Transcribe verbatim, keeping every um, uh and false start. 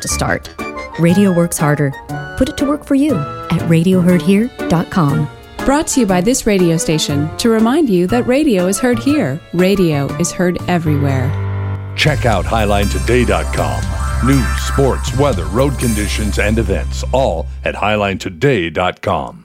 to start. Radio works harder. Put it to work for you at radio heard here dot com. Brought to you by this radio station to remind you that radio is heard here. Radio is heard everywhere. Check out highline today dot com. News, sports, weather, road conditions, and events, all at highline today dot com.